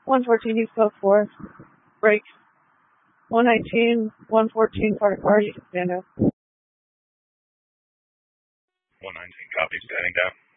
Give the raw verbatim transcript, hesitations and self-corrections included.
one fourteen East Coast four. Break. one nineteen, one fourteen Park Party. Stand up. one nineteen, copy, standing down.